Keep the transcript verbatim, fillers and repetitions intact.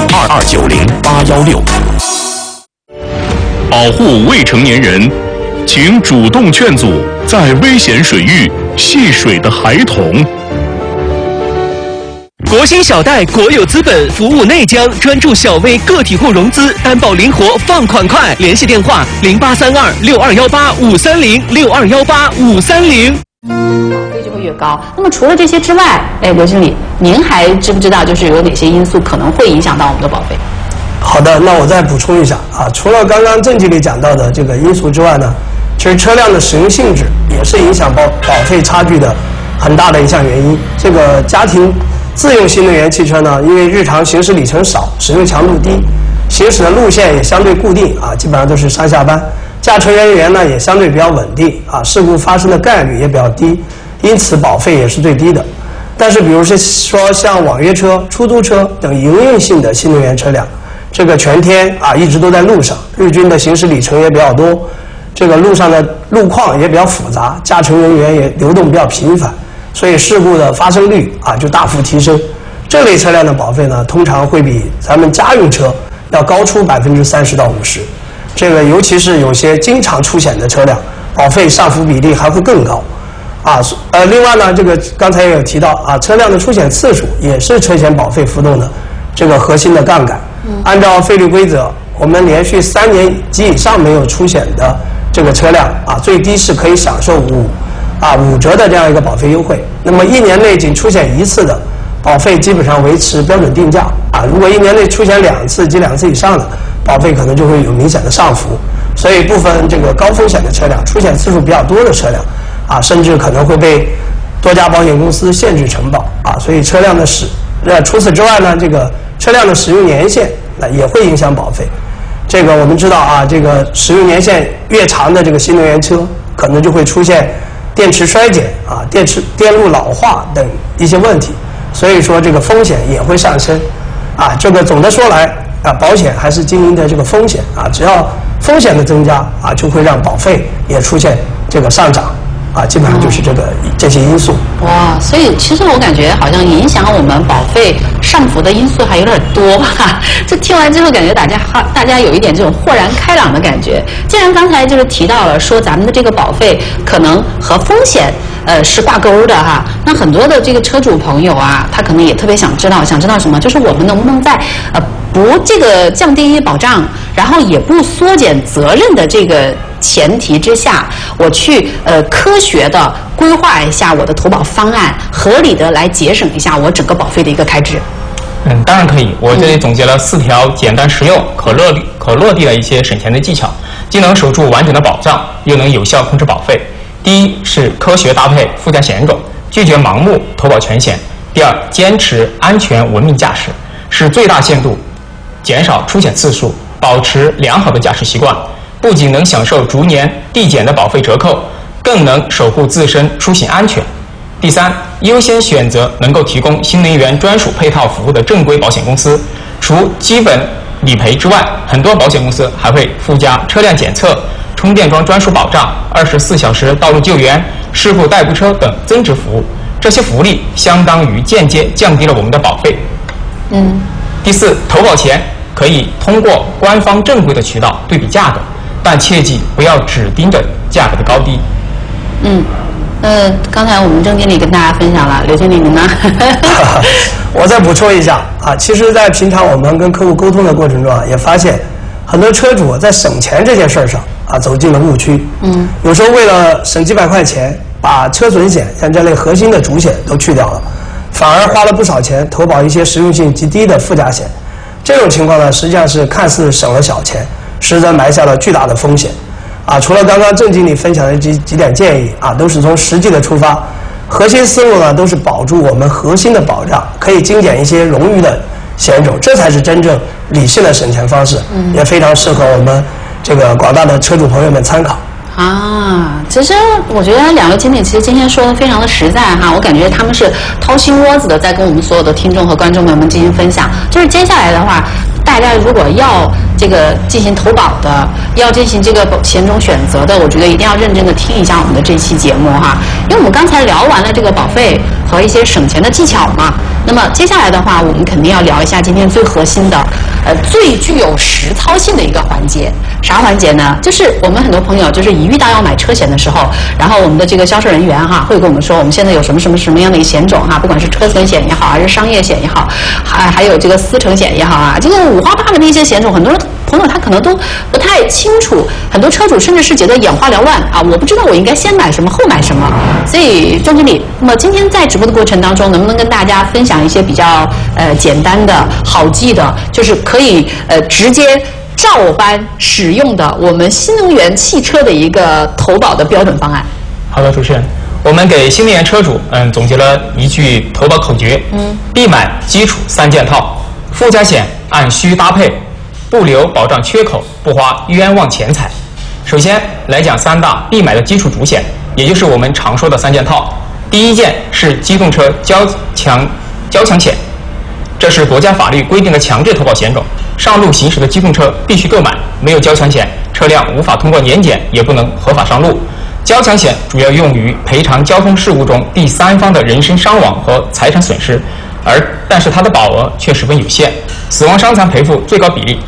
二二九零八幺六。保护未成年人，请主动劝阻在危险水域戏水的孩童。 国兴小贷国有资本服务内江，专注小微个体户融资，担保灵活，放款快。联系电话零八三二六二幺八五三零六二幺八五三零。 保费就会越高。那么除了这些之外，哎，刘经理，您还知不知道就是有哪些因素可能会影响到我们的保费？ 好的，那我再补充一下啊，除了刚刚郑经理讲到的这个因素之外呢，其实车辆的使用性质也是影响保保费差距的很大的一项原因。这个家庭自用新能源汽车呢，因为日常行驶里程少，使用强度低，行驶的路线也相对固定啊，基本上都是上下班，驾乘人员呢也相对比较稳定啊，事故发生的概率也比较低，因此保费也是最低的。但是比如说像网约车、出租车等营运性的新能源车辆，这个全天啊一直都在路上，日均的行驶里程也比较多，这个路上的路况也比较复杂，驾乘人员也流动比较频繁，所以事故的发生率啊就大幅提升。这类车辆的保费呢，通常会比咱们家用车要高出百分之三十到五十。这个尤其是有些经常出险的车辆，保费上浮比例还会更高。啊，呃，另外呢，这个刚才也有提到啊，车辆的出险次数也是车险保费浮动的这个核心的杠杆。按照费率规则，我们连续三年及以上没有出险的这个车辆啊，最低是可以享受五啊五折的这样一个保费优惠。那么一年内仅出险一次的，保费基本上维持标准定价啊。如果一年内出险两次及两次以上的，保费可能就会有明显的上浮。所以部分这个高风险的车辆，出险次数比较多的车辆啊，甚至可能会被多家保险公司限制承保啊。所以车辆的使呃除此之外呢，这个车辆的使用年限那也会影响保费。这个我们知道啊，这个使用年限越长的这个新能源车，可能就会出现电池衰减啊、电池电路老化等一些问题，所以说这个风险也会上升啊。这个总的说来啊，保险还是经营的这个风险啊，只要风险的增加啊，就会让保费也出现这个上涨。啊，基本上就是这个、嗯、这些因素。 哇，所以其实我感觉好像影响我们保费上浮的因素还有点多哈。这听完之后，感觉大家大家有一点这种豁然开朗的感觉。既然刚才就是提到了说咱们的这个保费可能和风险呃是挂钩的哈，那很多的这个车主朋友啊，他可能也特别想知道，想知道什么，就是我们能不能在呃不这个降低保障，然后也不缩减责任的这个前提之下，我去呃科学的规划一下我的投保方案，合理的来节省一下我整个保费的一个开支。 嗯，当然可以。我这里总结了四条简单实用、可落地、可落地的一些省钱的技巧，既能守住完整的保障，又能有效控制保费。第一是科学搭配附加险种，拒绝盲目投保全险。第二，坚持安全文明驾驶，使最大限度减少出险次数，保持良好的驾驶习惯。不仅能享受逐年递减的保费折扣，更能守护自身出行安全。第三，优先选择能够提供新能源专属配套服务的正规保险公司。除基本理赔之外，很多保险公司还会附加车辆检测、充电桩专属保障、二十四小时道路救援、事故代步车等增值服务。这些福利相当于间接降低了我们的保费。 嗯。第四，投保前可以通过官方正规的渠道对比价格。但切记不要只盯着价格的高低。 嗯，呃，刚才我们郑经理跟大家分享了，刘经理您呢？ 我再补充一下啊，其实，在平常我们跟客户沟通的过程中啊，也发现很多车主在省钱这件事上啊走进了误区。嗯，有时候为了省几百块钱，把车损险像这类核心的主险都去掉了，反而花了不少钱投保一些实用性极低的附加险。这种情况呢，实际上是看似省了小钱，实则埋下了巨大的风险，啊，除了刚刚郑经理分享的几几点建议啊，都是从实际的出发，核心思路呢都是保住我们核心的保障，可以精简一些冗余的险种，这才是真正理性的省钱方式，嗯、也非常适合我们这个广大的车主朋友们参考。 啊，其实我觉得两位经理其实今天说的非常的实在哈，我感觉他们是掏心窝子的在跟我们所有的听众和观众朋友们进行分享。就是接下来的话，大家如果要这个进行投保的，要进行这个险种选择的，我觉得一定要认真的听一下我们的这期节目哈，因为我们刚才聊完了这个保费和一些省钱的技巧嘛，那么接下来的话，我们肯定要聊一下今天最核心的，呃，最具有实操性的一个环节。啥环节呢？就是我们很多朋友就是一遇到要买车险的时候，然后我们的这个销售人员哈会跟我们说，我们现在有什么什么什么样的一个险种哈，不管是车损险也好，还是商业险也好，还还有这个私承险也好啊，这个五花八门的一些险种，很多人朋友他可能都不太清楚，很多车主甚至是觉得眼花缭乱啊，我不知道我应该先买什么后买什么。所以钟经理，那么今天在直播的过程当中，能不能跟大家分享一些比较呃简单的好记的，就是可以呃直接照搬使用的我们新能源汽车的一个投保的标准方案？ 好的，主持人，我们给新能源车主嗯总结了一句投保口诀，嗯，必买基础三件套，附加险按需搭配，不留保障缺口，不花冤枉钱财。首先来讲三大必买的基础主险，也就是我们常说的三件套。第一件是机动车交强交强险，这是国家法律规定的强制投保险种，上路行驶的机动车必须购买，没有交强险，车辆无法通过年检，也不能合法上路。交强险主要用于赔偿交通事故中第三方的人身伤亡和财产损失，而但是它的保额却十分有限，死亡伤残赔付最高比例